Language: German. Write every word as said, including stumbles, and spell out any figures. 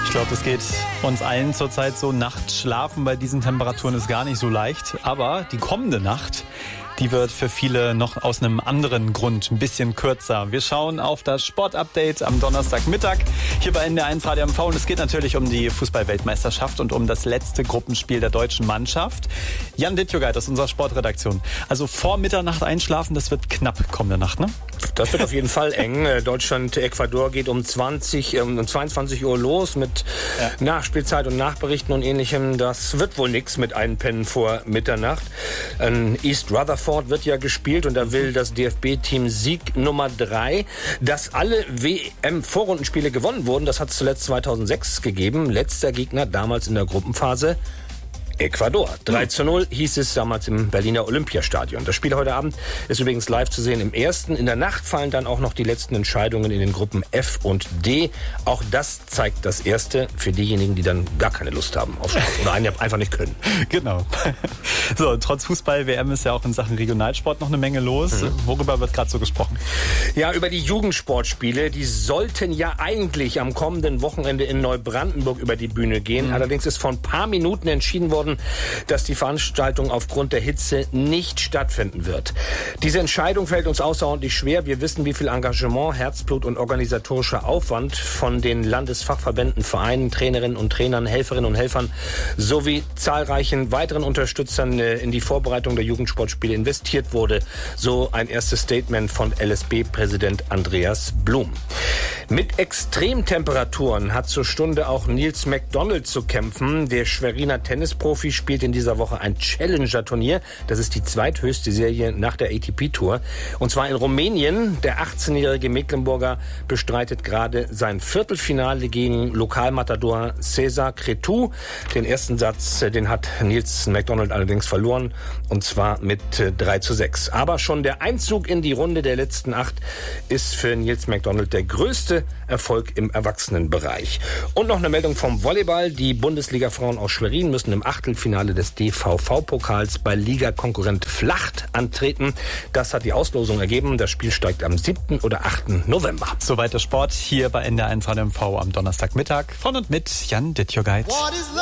Ich glaube, das geht uns allen zurzeit so. Nachts schlafen bei diesen Temperaturen ist gar nicht so leicht. Aber die kommende Nacht, die wird für viele noch aus einem anderen Grund ein bisschen kürzer. Wir schauen auf das Sportupdate am Donnerstagmittag hier bei N D R eins Radio M V. Und es geht natürlich um die Fußball-Weltmeisterschaft und um das letzte Gruppenspiel der deutschen Mannschaft. Jan Dittjogait aus unserer Sportredaktion. Also vor Mitternacht einschlafen, das wird knapp kommende Nacht, ne? Das wird auf jeden Fall eng. Deutschland-Ecuador geht um zwanzig, um zweiundzwanzig Uhr los mit ja. Nachspielzeit und Nachberichten und Ähnlichem. Das wird wohl nichts mit Einpennen vor Mitternacht. In East Rutherford wird ja gespielt und da will das D F B-Team Sieg Nummer drei. Dass alle W M-Vorrundenspiele gewonnen wurden, das hat es zuletzt zweitausendsechs gegeben. Letzter Gegner damals in der Gruppenphase Ecuador. drei zu null hieß es damals im Berliner Olympiastadion. Das Spiel heute Abend ist übrigens live zu sehen im ersten. In der Nacht fallen dann auch noch die letzten Entscheidungen in den Gruppen F und D. Auch das zeigt das Erste für diejenigen, die dann gar keine Lust haben auf Sport oder einen einfach nicht können. Genau. So, trotz Fußball-W M ist ja auch in Sachen Regionalsport noch eine Menge los. Mhm. Worüber wird gerade so gesprochen? Ja, über die Jugendsportspiele. Die sollten ja eigentlich am kommenden Wochenende in Neubrandenburg über die Bühne gehen. Mhm. Allerdings ist vor ein paar Minuten entschieden worden, dass die Veranstaltung aufgrund der Hitze nicht stattfinden wird. Diese Entscheidung fällt uns außerordentlich schwer. Wir wissen, wie viel Engagement, Herzblut und organisatorischer Aufwand von den Landesfachverbänden, Vereinen, Trainerinnen und Trainern, Helferinnen und Helfern sowie zahlreichen weiteren Unterstützern in die Vorbereitung der Jugendsportspiele investiert wurde. So ein erstes Statement von L S B-Präsident Andreas Blum. Mit Extremtemperaturen hat zur Stunde auch Nils McDonald zu kämpfen. Der Schweriner Tennisprofi spielt in dieser Woche ein Challenger-Turnier. Das ist die zweithöchste Serie nach der A T P-Tour. Und zwar in Rumänien. Der achtzehnjährige Mecklenburger bestreitet gerade sein Viertelfinale gegen Lokalmatador Cesar Cretu. Den ersten Satz, den hat Nils McDonald allerdings verloren. Und zwar mit drei zu sechs. Aber schon der Einzug in die Runde der letzten acht ist für Nils McDonald der größte Erfolg im Erwachsenenbereich. Und noch eine Meldung vom Volleyball. Die Bundesliga-Frauen aus Schwerin müssen im Achtelfinale des D V V-Pokals bei Ligakonkurrent Flacht antreten. Das hat die Auslosung ergeben. Das Spiel steigt am siebten oder achten November. Soweit der Sport hier bei N D R eins Radio M V am Donnerstagmittag. Von und mit Jan Dittjogait.